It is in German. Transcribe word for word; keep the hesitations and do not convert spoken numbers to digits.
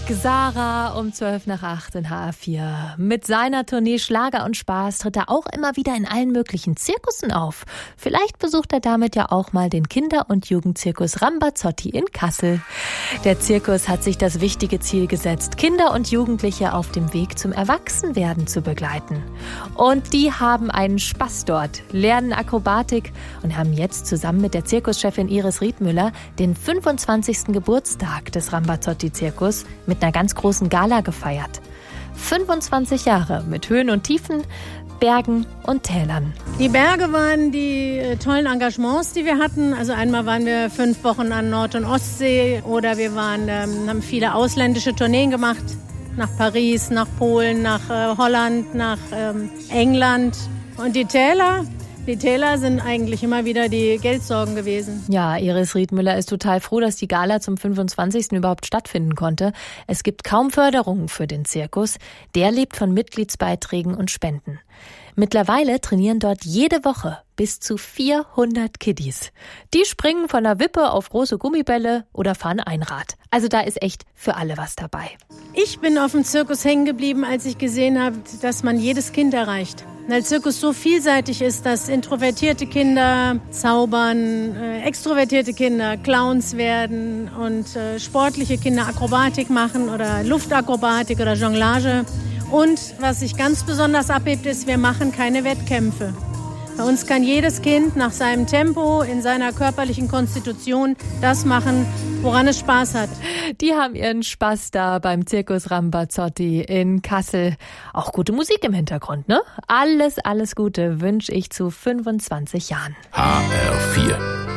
Xara um zwölf nach acht in H R vier. Mit seiner Tournee Schlager und Spaß tritt er auch immer wieder in allen möglichen Zirkussen auf. Vielleicht besucht er damit ja auch mal den Kinder- und Jugendzirkus Rambazotti in Kassel. Der Zirkus hat sich das wichtige Ziel gesetzt, Kinder und Jugendliche auf dem Weg zum Erwachsenwerden zu begleiten. Und die haben einen Spaß dort, lernen Akrobatik und haben jetzt zusammen mit der Zirkuschefin Iris Riedmüller den fünfundzwanzigsten Geburtstag des Rambazotti-Zirkus mit einer ganz großen Gala gefeiert. fünfundzwanzig Jahre mit Höhen und Tiefen, Bergen und Tälern. Die Berge waren die äh, tollen Engagements, die wir hatten. Also einmal waren wir fünf Wochen an Nord- und Ostsee oder wir waren, ähm, haben viele ausländische Tourneen gemacht. Nach Paris, nach Polen, nach äh, Holland, nach ähm, England. Und die Täler? Die Täler sind eigentlich immer wieder die Geldsorgen gewesen. Ja, Iris Riedmüller ist total froh, dass die Gala zum fünfundzwanzigsten überhaupt stattfinden konnte. Es gibt kaum Förderungen für den Zirkus. Der lebt von Mitgliedsbeiträgen und Spenden. Mittlerweile trainieren dort jede Woche bis zu vierhundert Kiddies. Die springen von der Wippe auf große Gummibälle oder fahren Einrad. Also da ist echt für alle was dabei. Ich bin auf dem Zirkus hängen geblieben, als ich gesehen habe, dass man jedes Kind erreicht. Weil Zirkus so vielseitig ist, dass introvertierte Kinder zaubern, äh, extrovertierte Kinder Clowns werden und äh, sportliche Kinder Akrobatik machen oder Luftakrobatik oder Jonglage. Und was sich ganz besonders abhebt, ist, wir machen keine Wettkämpfe. Bei uns kann jedes Kind nach seinem Tempo, in seiner körperlichen Konstitution das machen, woran es Spaß hat. Die haben ihren Spaß da beim Zirkus Rambazotti in Kassel. Auch gute Musik im Hintergrund, ne? Alles, alles Gute wünsche ich zu fünfundzwanzig Jahren. H R vier